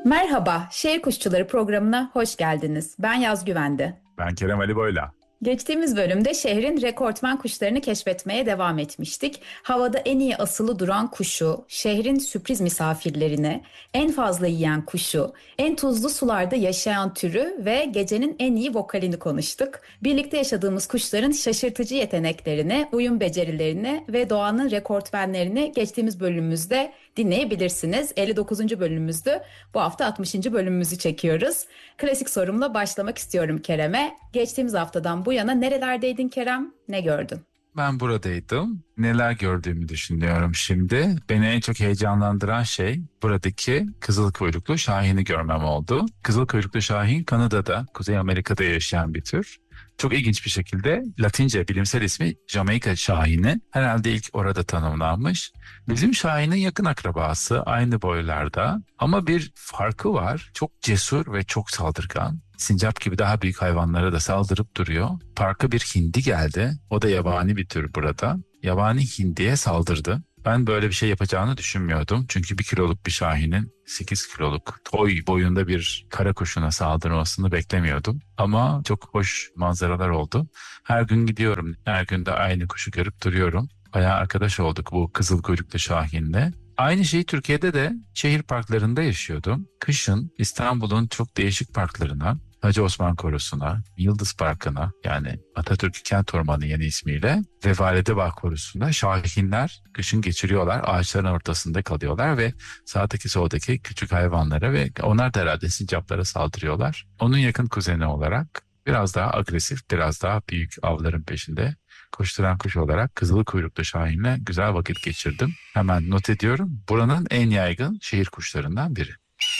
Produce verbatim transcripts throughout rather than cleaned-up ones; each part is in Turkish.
Merhaba, Şehir Kuşçuları programına hoş geldiniz. Ben Yaz Güvende. Ben Kerem Ali Boyla. Geçtiğimiz bölümde şehrin rekortmen kuşlarını keşfetmeye devam etmiştik. Havada en iyi asılı duran kuşu, şehrin sürpriz misafirlerini, en fazla yiyen kuşu, en tuzlu sularda yaşayan türü ve gecenin en iyi vokalini konuştuk. Birlikte yaşadığımız kuşların şaşırtıcı yeteneklerini, uyum becerilerini ve doğanın rekortmenlerini geçtiğimiz bölümümüzde dinleyebilirsiniz. elli dokuzuncu bölümümüzdü. Bu hafta altmışıncı bölümümüzü çekiyoruz. Klasik sorumla başlamak istiyorum Kerem'e. Geçtiğimiz haftadan bu yana nerelerdeydin Kerem? Ne gördün? Ben buradaydım. Neler gördüğümü düşünüyorum şimdi. Beni en çok heyecanlandıran şey buradaki kızıl kuyruklu şahini görmem oldu. Kızıl kuyruklu şahin Kanada'da, Kuzey Amerika'da yaşayan bir tür. Çok ilginç bir şekilde Latince bilimsel ismi Jamaika şahini. Herhalde ilk orada tanımlanmış. Bizim şahinin yakın akrabası, aynı boylarda. Ama bir farkı var. Çok cesur ve çok saldırgan. Sincap gibi daha büyük hayvanlara da saldırıp duruyor. Parka bir hindi geldi. O da yabani bir tür burada. Yabani hindiye saldırdı. Ben böyle bir şey yapacağını düşünmüyordum. Çünkü bir kiloluk bir şahinin sekiz kiloluk toy boyunda bir kara kuşuna saldırmasını beklemiyordum. Ama çok hoş manzaralar oldu. Her gün gidiyorum. Her gün de aynı kuşu görüp duruyorum. Bayağı arkadaş olduk bu kızıl kuyruklu şahinle. Aynı şeyi Türkiye'de de şehir parklarında yaşıyordum. Kışın İstanbul'un çok değişik parklarına, Hacı Osman Korusu'na, Yıldız Parkı'na, yani Atatürk Kent Ormanı yeni ismiyle ve Validebağ Korusu'na şahinler kışın geçiriyorlar. Ağaçların ortasında kalıyorlar ve sağdaki soldaki küçük hayvanlara ve onlar da herhalde sincaplara saldırıyorlar. Onun yakın kuzeni olarak biraz daha agresif, biraz daha büyük avların peşinde koşturan kuş olarak kızıl kuyruklu şahinle güzel vakit geçirdim. Hemen not ediyorum. Buranın en yaygın şehir kuşlarından biri.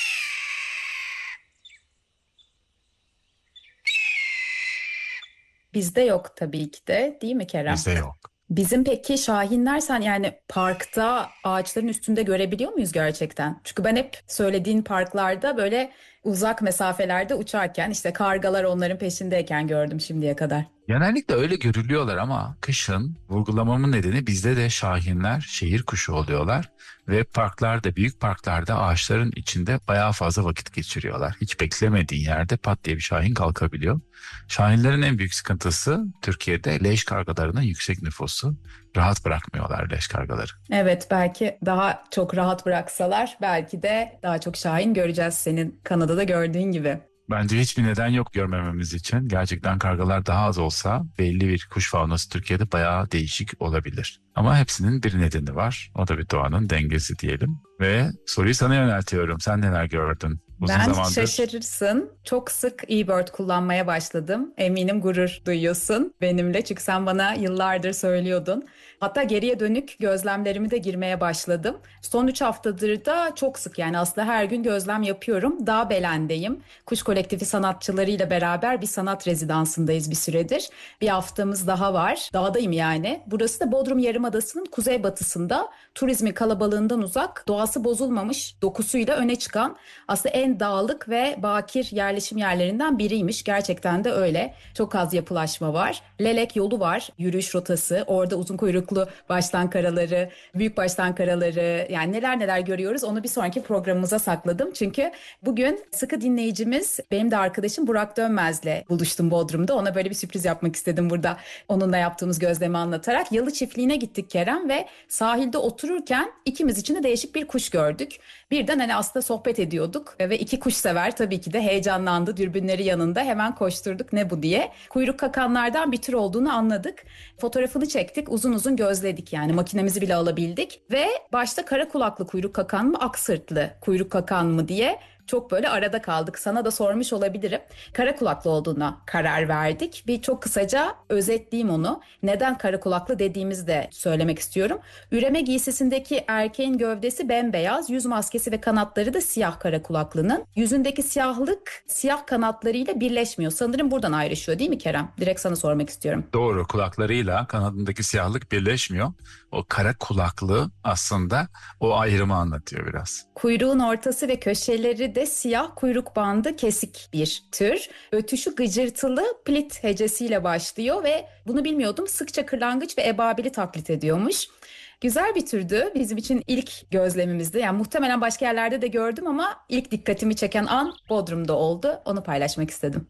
Bizde yok tabii ki de, değil mi Kerem? Bizde yok. Bizim peki şahinler sen yani parkta ağaçların üstünde görebiliyor muyuz gerçekten? Çünkü ben hep söylediğin parklarda böyle uzak mesafelerde uçarken işte kargalar onların peşindeyken gördüm şimdiye kadar. Genellikle öyle görülüyorlar ama kışın vurgulamamın nedeni bizde de şahinler şehir kuşu oluyorlar ve parklarda, büyük parklarda ağaçların içinde bayağı fazla vakit geçiriyorlar. Hiç beklemediğin yerde pat diye bir şahin kalkabiliyor. Şahinlerin en büyük sıkıntısı Türkiye'de leş kargalarının yüksek nüfusu. Rahat bırakmıyorlar leş kargaları. Evet, belki daha çok rahat bıraksalar belki de daha çok şahin göreceğiz senin Kanada'da gördüğün gibi. Bence hiçbir neden yok görmememiz için. Gerçekten kargalar daha az olsa belli bir kuş faunası Türkiye'de bayağı değişik olabilir. Ama hepsinin bir nedeni var. O da bir doğanın dengesi diyelim. Ve soruyu sana yöneltiyorum. Sen neler gördün? Uzun Ben zamandır. şaşırırsın. Çok sık eBird kullanmaya başladım. Eminim gurur duyuyorsun benimle. Çünkü sen bana yıllardır söylüyordun. Hatta geriye dönük gözlemlerimi de girmeye başladım. Son üç haftadır da çok sık, yani aslında her gün gözlem yapıyorum. Dağbelen'deyim. Kuş kolektifi sanatçılarıyla beraber bir sanat rezidansındayız bir süredir. Bir haftamız daha var. Dağdayım yani. Burası da Bodrum Yarımadası'nın kuzeybatısında. Turizmi kalabalığından uzak, doğası bozulmamış, dokusuyla öne çıkan aslında en dağlık ve bakir yerleşim yerlerinden biriymiş. Gerçekten de öyle. Çok az yapılaşma var. Lelek yolu var, yürüyüş rotası. Orada uzun kuyruklu baştan karaları, büyük baştan karaları, yani neler neler görüyoruz. Onu bir sonraki programımıza sakladım. Çünkü bugün sıkı dinleyicimiz, benim de arkadaşım Burak Dönmez'le buluştum Bodrum'da. Ona böyle bir sürpriz yapmak istedim burada. Onunla yaptığımız gözlemi anlatarak. Yalı çiftliğine gittik Kerem ve sahilde otururken ikimiz için de değişik bir kuş gördük. Birden hani aslında sohbet ediyorduk ve iki kuş sever tabii ki de heyecanlandı, dürbünleri yanında, hemen koşturduk ne bu diye. Kuyruk kakanlardan bir tür olduğunu anladık. Fotoğrafını çektik, uzun uzun gözledik, yani makinemizi bile alabildik ve başta kara kulaklı kuyruk kakan mı, ak sırtlı kuyruk kakan mı diye çok böyle arada kaldık. Sana da sormuş olabilirim. Kara kulaklı olduğuna karar verdik. Bir çok kısaca özetleyeyim onu. Neden kara kulaklı dediğimizi de söylemek istiyorum. Üreme giysisindeki erkeğin gövdesi bembeyaz, yüz maskesi ve kanatları da siyah kara kulaklının. Yüzündeki siyahlık siyah kanatlarıyla birleşmiyor. Sanırım buradan ayrışıyor, değil mi Kerem? Direkt sana sormak istiyorum. Doğru, kulaklarıyla kanadındaki siyahlık birleşmiyor. O kara kulaklı aslında o ayrımı anlatıyor biraz. Kuyruğun ortası ve köşeleri de siyah, kuyruk bandı kesik bir tür. Ötüşü gıcırtılı plit hecesiyle başlıyor ve bunu bilmiyordum, sıkça kırlangıç ve ebabili taklit ediyormuş. Güzel bir türdü. Bizim için ilk gözlemimizdi. Yani muhtemelen başka yerlerde de gördüm ama ilk dikkatimi çeken an Bodrum'da oldu. Onu paylaşmak istedim.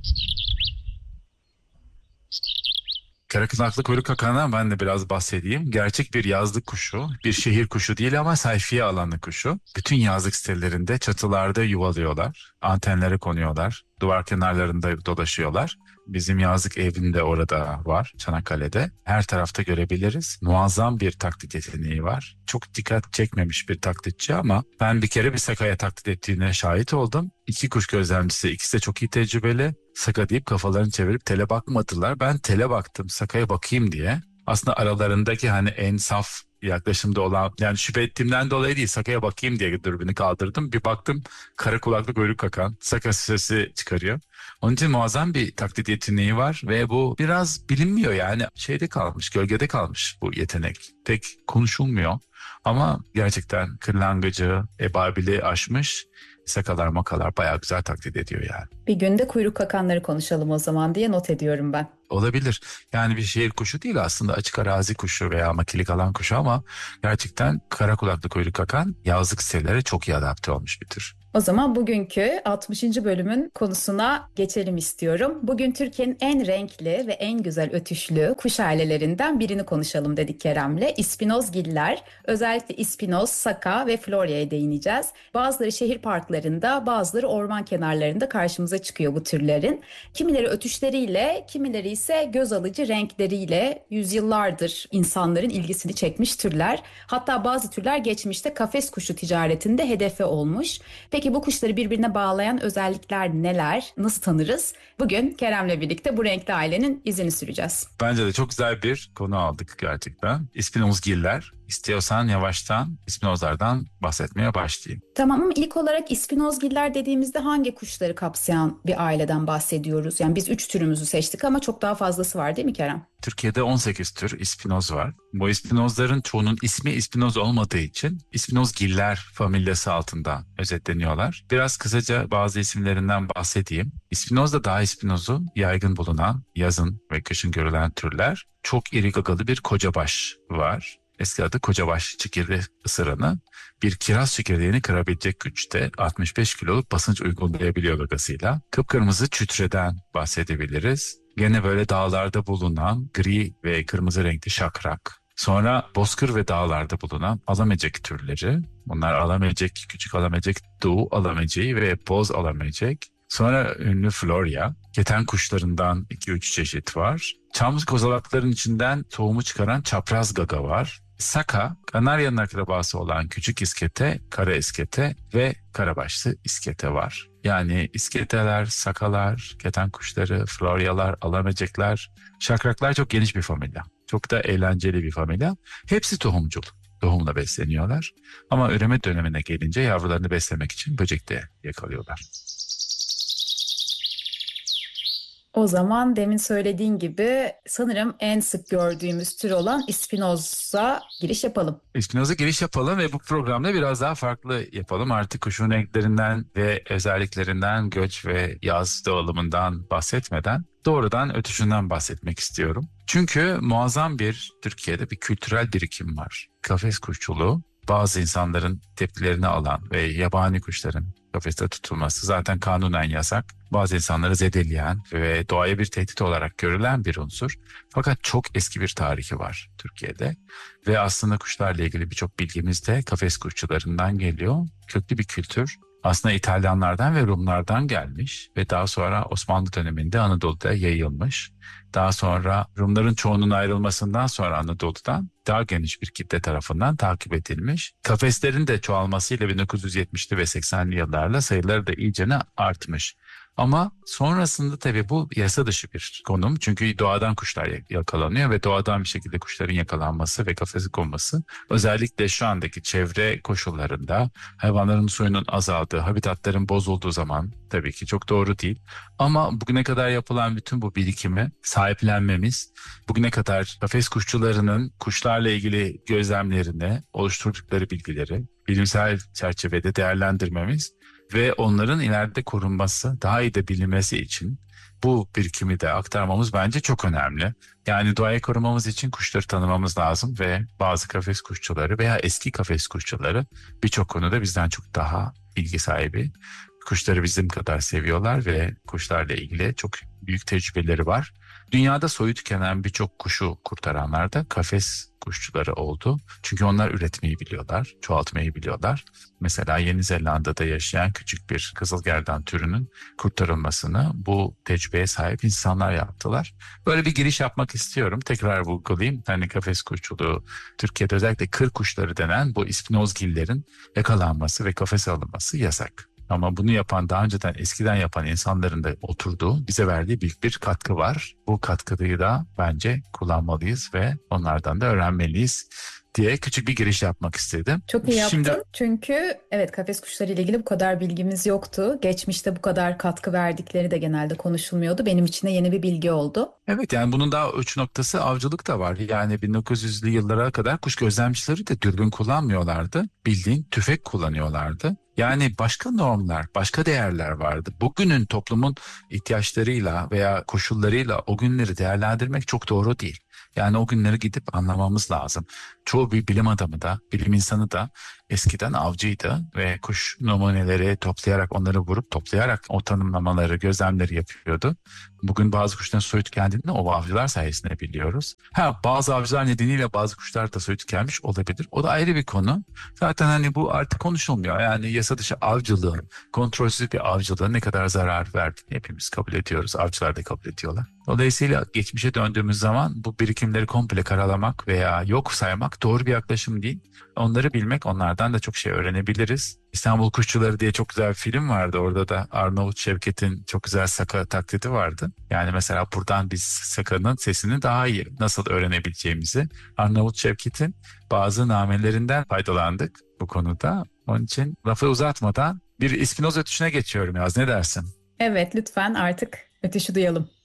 Karakulaklı kuyruk kakandan ben de biraz bahsedeyim. Gerçek bir yazlık kuşu, bir şehir kuşu değil ama sayfiye alanlı kuşu. Bütün yazlık sitelerinde çatılarda yuvalıyorlar, antenlere konuyorlar, duvar kenarlarında dolaşıyorlar. Bizim yazlık evim de orada var, Çanakkale'de. Her tarafta görebiliriz. Muazzam bir taklit yeteneği var. Çok dikkat çekmemiş bir taklitçi ama ben bir kere bir sakaya taklit ettiğine şahit oldum. İki kuş gözlemcisi, ikisi de çok iyi tecrübeli. Saka deyip kafalarını çevirip tele bakmadılar. Ben tele baktım, sakaya bakayım diye. Aslında aralarındaki hani en saf yaklaşımda olan, yani şüphe ettiğimden dolayı değil, sakaya bakayım diye dürbünü kaldırdım. Bir baktım, kara kulaklı kuyruk kakan saka sesi çıkarıyor. Onun için muazzam bir taklit yeteneği var ve bu biraz bilinmiyor, yani şeyde kalmış, gölgede kalmış bu yetenek. Pek konuşulmuyor ama gerçekten kırlangıcı, ebabili aşmış, sakalar makalar bayağı güzel taklit ediyor yani. Bir günde kuyruk kakanları konuşalım o zaman diye not ediyorum ben. Olabilir. Yani bir şehir kuşu değil aslında, açık arazi kuşu veya makilik alan kuşu ama gerçekten kara kulaklı kuyruk kakan yazlık sitelere çok iyi adapte olmuş bir tür. O zaman bugünkü altmışıncı bölümün konusuna geçelim istiyorum. Bugün Türkiye'nin en renkli ve en güzel ötüşlü kuş ailelerinden birini konuşalım dedik Kerem'le. İspinozgiller, özellikle İspinoz, Saka ve Florya'ya değineceğiz. Bazıları şehir parklarında, bazıları orman kenarlarında karşımıza çıkıyor bu türlerin. Kimileri ötüşleriyle, kimileri ise göz alıcı renkleriyle yüzyıllardır insanların ilgisini çekmiş türler. Hatta bazı türler geçmişte kafes kuşu ticaretinde hedefe olmuş. Peki bu kuşları birbirine bağlayan özellikler neler? Nasıl tanırız? Bugün Kerem'le birlikte bu renkli ailenin izini süreceğiz. Bence de çok güzel bir konu aldık gerçekten. İspinozgiller. İstiyorsan yavaştan ispinozlardan bahsetmeye başlayayım. Tamam ama ilk olarak ispinozgiller dediğimizde hangi kuşları kapsayan bir aileden bahsediyoruz? Yani biz üç türümüzü seçtik ama çok daha fazlası var değil mi Kerem? Türkiye'de on sekiz tür ispinoz var. Bu ispinozların çoğunun ismi ispinoz olmadığı için ispinozgiller familyası altında özetleniyorlar. Biraz kısaca bazı isimlerinden bahsedeyim. İspinoz da dağ ispinozu yaygın bulunan yazın ve kışın görülen türler. Çok iri gagalı bir kocabaş var. Eski adı kocabaş çekirdeği ısıranı. Bir kiraz çekirdeğini kırabilecek güçte, altmış beş kiloluk basınç uygulayabiliyor gagasıyla. Kıpkırmızı çütreden bahsedebiliriz. Gene böyle dağlarda bulunan gri ve kırmızı renkli şakrak. Sonra bozkır ve dağlarda bulunan alamecek türleri. Bunlar alamecek, küçük alamecek, doğu alameceği ve boz alamecek. Sonra ünlü Florya. Keten kuşlarından iki üç çeşit var. Çam kozalakların içinden tohumu çıkaran çapraz gaga var. Saka, Kanarya'nın akrabası olan küçük iskete, kara iskete ve karabaşlı iskete var. Yani isketeler, sakalar, keten kuşları, floryalar, alamecekler, şakraklar çok geniş bir familya. Çok da eğlenceli bir familya. Hepsi tohumcul. Tohumla besleniyorlar. Ama üreme dönemine gelince yavrularını beslemek için böcek de yakalıyorlar. O zaman demin söylediğin gibi sanırım en sık gördüğümüz tür olan ispinoz'a giriş yapalım. İspinoz'a giriş yapalım ve bu programda biraz daha farklı yapalım. Artık kuşun renklerinden ve özelliklerinden, göç ve yaz dağılımından bahsetmeden doğrudan ötüşünden bahsetmek istiyorum. Çünkü muazzam bir, Türkiye'de bir kültürel birikim var. Kafes kuşçuluğu, bazı insanların tepkilerini alan ve yabani kuşların kafeste tutulması zaten kanunen yasak. Bazı insanları zedeleyen ve doğaya bir tehdit olarak görülen bir unsur. Fakat çok eski bir tarihi var Türkiye'de. Ve aslında kuşlarla ilgili birçok bilgimiz de kafes kuşçularından geliyor. Köklü bir kültür. Aslında İtalyanlardan ve Rumlardan gelmiş ve daha sonra Osmanlı döneminde Anadolu'da yayılmış. Daha sonra Rumların çoğunun ayrılmasından sonra Anadolu'dan daha geniş bir kitle tarafından takip edilmiş. Kafeslerin de çoğalmasıyla bin dokuz yüz yetmişli ve seksenli yıllarla sayıları da iyicene artmış. Ama sonrasında tabii bu yasa dışı bir konum. Çünkü doğadan kuşlar yakalanıyor ve doğadan bir şekilde kuşların yakalanması ve kafese konması özellikle şu andaki çevre koşullarında hayvanların suyunun azaldığı, habitatların bozulduğu zaman tabii ki çok doğru değil. Ama bugüne kadar yapılan bütün bu birikimi sahiplenmemiz, bugüne kadar kafes kuşçularının kuşlarla ilgili gözlemlerini, oluşturdukları bilgileri bilimsel çerçevede değerlendirmemiz ve onların ileride korunması, daha iyi de bilinmesi için Bu birikimi de aktarmamız bence çok önemli. Yani doğayı korumamız için kuşları tanımamız lazım ve bazı kafes kuşçuları veya eski kafes kuşçuları birçok konuda bizden çok daha bilgi sahibi. Kuşları bizim kadar seviyorlar ve kuşlarla ilgili çok büyük tecrübeleri var. Dünyada soyu tükenen birçok kuşu kurtaranlar da kafes kuşçuları oldu. Çünkü onlar üretmeyi biliyorlar, çoğaltmayı biliyorlar. Mesela Yeni Zelanda'da yaşayan küçük bir kızılgerdan türünün kurtarılmasını bu tecrübeye sahip insanlar yaptılar. Böyle bir giriş yapmak istiyorum. Tekrar vurgulayayım. Hani kafes kuşçuluğu Türkiye'de özellikle kır kuşları denen bu ispinozgillerin yakalanması ve kafese alınması yasak. Ama bunu yapan, daha önceden eskiden yapan insanların da oturduğu, bize verdiği büyük bir katkı var. Bu katkıyı da bence kullanmalıyız ve onlardan da öğrenmeliyiz diye küçük bir giriş yapmak istedim. Çok iyi Şimdi yaptın. Çünkü evet, kafes kuşları ile ilgili bu kadar bilgimiz yoktu. Geçmişte bu kadar katkı verdikleri de genelde konuşulmuyordu. Benim için de yeni bir bilgi oldu. evet, yani bunun daha uç noktası avcılık da var. Yani bin dokuz yüzlü yıllara kadar kuş gözlemcileri de dürbün kullanmıyorlardı. Bildiğin tüfek kullanıyorlardı. Yani başka normlar, başka değerler vardı. Bugünün toplumun ihtiyaçlarıyla veya koşullarıyla o günleri değerlendirmek çok doğru değil. Yani o günleri gidip anlamamız lazım. Çoğu bir bilim adamı da, bilim insanı da eskiden avcıydı ve kuş numuneleri toplayarak, onları vurup toplayarak o tanımlamaları, gözlemleri yapıyordu. Bugün bazı kuşların soyu tükendiğini o avcılar sayesinde biliyoruz. Ha, bazı avcılar nedeniyle bazı kuşlar da soyu tükenmiş olabilir. O da ayrı bir konu. Zaten hani bu artık konuşulmuyor. Yani yasa dışı avcılığın, kontrolsüz bir avcılığın ne kadar zarar verdiğini hepimiz kabul ediyoruz. Avcılar da kabul ediyorlar. Dolayısıyla geçmişe döndüğümüz zaman bu birikimleri komple karalamak veya yok saymak doğru bir yaklaşım değil. Onları bilmek, onlardan da çok şey öğrenebiliriz. İstanbul Kuşçuları diye çok güzel bir film vardı. Orada da Arnavut Şevket'in çok güzel saka taklidi vardı. Yani mesela buradan biz sakanın sesini daha iyi nasıl öğrenebileceğimizi, Arnavut Şevket'in bazı namelerinden faydalandık bu konuda. Onun için lafı uzatmadan bir İspinoza ötüşüne geçiyorum Yaz. Ne dersin? Evet, lütfen artık ötüşü duyalım.